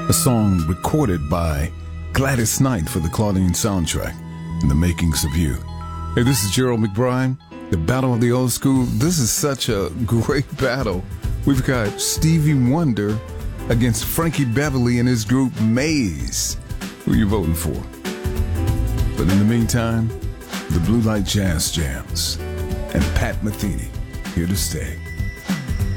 a song recorded by Gladys Knight for the Claudine soundtrack, In the Makings of You. Hey, this is Gerald McBride, the Battle of the Old School. This is such a great battle. We've got Stevie Wonder against Frankie Beverly and his group Maze. Who are you voting for? But in the meantime, the Blue Light Jazz Jams and Pat Metheny here to stay.